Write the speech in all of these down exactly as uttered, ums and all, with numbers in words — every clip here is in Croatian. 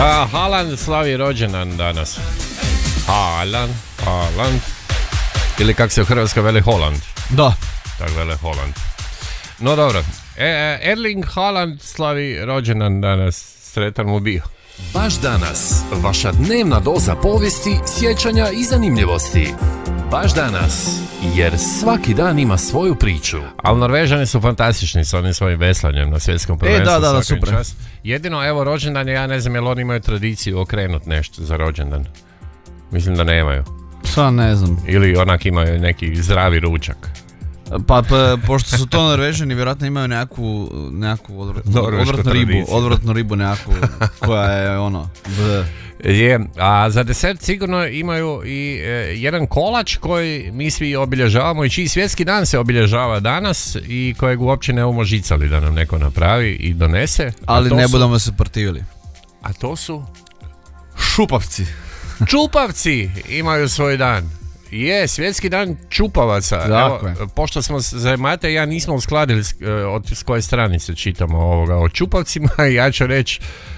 A, Haaland slavi rođendan danas. Haaland, Haaland. Ili kak se u Hrvatskoj veli Holland. Da. Tak vele Holland. No dobro. E, Erling Haaland slavi rođendan danas. Sretan mu bio. Baš danas, vaša dnevna doza povijesti, sjećanja i zanimljivosti. Baš danas, jer svaki dan ima svoju priču. Ali Norvežani su fantastični s onim svojim veslanjem na svjetskom prvenstvu. E, da, da, da, super. Čas. Jedino, evo, rođendan je, ja ne znam, jel oni imaju tradiciju okrenut nešto za rođendan. Mislim da nemaju. Šta ne znam. Ili onak imaju neki zdravi ručak. Pa, pa pošto su to Norvežani, vjerojatno imaju nekakvu, nekakvu odvratnu, odvratnu ribu, odvratnu ribu nekakvu koja je ono... B. Je, a za desert sigurno imaju i e, jedan kolač koji mi svi obilježavamo i čiji svjetski dan se obilježava danas i kojeg uopće ne umo žicali da nam neko napravi i donese. Ali ne su, budemo se protivili. A to su? Šupavci. Čupavci imaju svoj dan. Je, svjetski dan čupavaca. Evo, pošto smo za Mate i ja nismo uskladili s, od s koje stranice čitamo ovoga o čupavcima, ja ću reći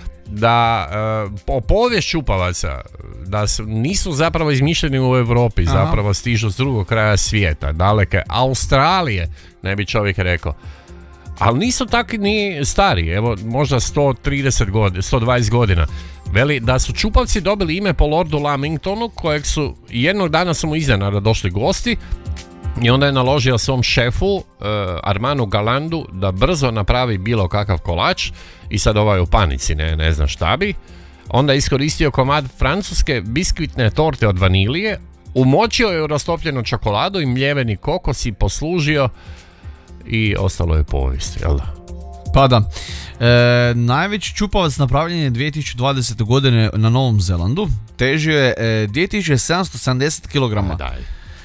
da uh, po povijest čupavaca da su, nisu zapravo izmišljeni u Europi. Aha. Zapravo stižu s drugog kraja svijeta, daleke Australije, ne bi čovjek rekao. Ali nisu takvi ni stari, evo možda sto trideset godina, sto dvadeset godina. Veli da su čupavci dobili ime po Lordu Lamingtonu, kojeg su jednog dana su mu iznenada došli gosti i onda je naložio svom šefu uh, Armanu Galandu da brzo napravi bilo kakav kolač i sad ovaj u panici, ne, ne zna šta bi. Onda je iskoristio komad francuske biskvitne torte od vanilije, umočio je u rastopljenu čokoladu i mljeveni kokos i poslužio i ostalo je povijest, jel da? Pa da. E, najveći čupavac napravljen je dvije tisuće dvadesete. godine na Novom Zelandu. Težio je e, dvije tisuće sedamsto sedamdeset kilograma. Daj.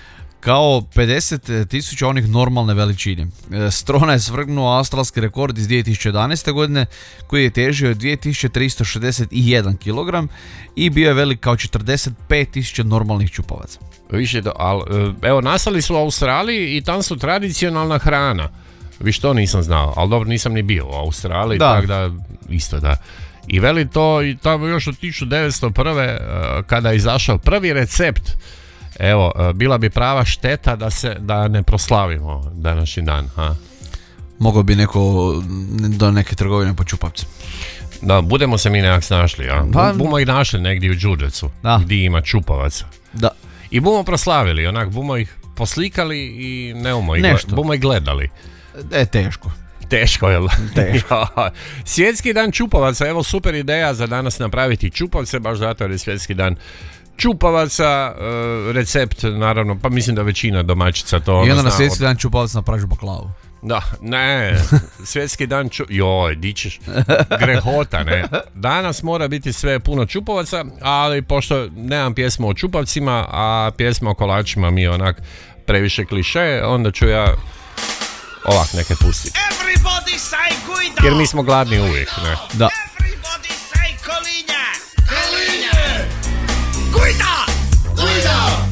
Kao pedeset tisuća onih normalne veličine. E, Strona je svrgnuo australski rekord iz dvije tisuće jedanaeste. godine koji je težio dvije tisuće tristo šezdeset jedan kilogram i bio je velik kao četrdeset pet tisuća normalnih čupavaca. Više to, ali evo nastali su u Australiji i tam su tradicionalna hrana. Vi što nisam znao, ali dobro nisam ni bio u Australiji, tako da isto da. I veli to i tamo još od tisuću devetsto prve. kada je izašao prvi recept, evo, bila bi prava šteta da se da ne proslavimo današnji dan. Ha? Mogao bi neko do neke trgovine po čupavce. Da, budemo se mi nekak snašli, ja. Pa, bumo ih našli negdje u Đurđecu, gdje ima čupavaca. Da. I bumo proslavili, onak, bumo ih poslikali i ne umo ih, gled, bumo ih gledali. E, teško. Teško, jel? Teško. Svjetski dan čupavaca, evo super ideja za danas napraviti čupavce, baš zato jer je svjetski dan čupavaca, uh, recept naravno, pa mislim da većina domaćica to... I onda na svjetski od... dan čupavaca napraviš baklavu. Da, ne, svjetski dan ču... Joj, dičeš, grehota, ne. Danas mora biti sve puno čupavaca, ali pošto nemam pjesmu o čupavcima, a pjesma o kolačima mi je onak previše kliše, onda ću ja ovak neke pustiti. Jer mi smo gladni uvijek, ne. Da. Everybody say kolinja! Kolinje! Gujda! Gujda!